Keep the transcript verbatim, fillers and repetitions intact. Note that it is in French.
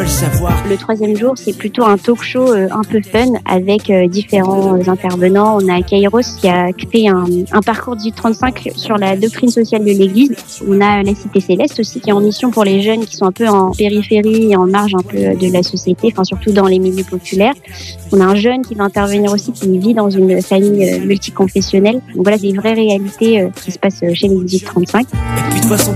savoir. Le troisième jour, c'est plutôt un talk show euh, un peu fun avec euh, différents euh, intervenants. On a Kairos qui a créé un, un parcours dix-huit trente-cinq sur la doctrine sociale de l'Église. On a la Cité Céleste aussi qui est en mission pour les jeunes qui sont un peu en périphérie et en marge un peu de la société, enfin surtout dans les milieux populaires. On a un jeune qui va intervenir aussi qui vit dans une famille euh, multiconfessionnelle. Donc voilà, c'est des vraies réalités euh, qui se passent chez les dix-huit trente-cinq. Et puis de toute façon,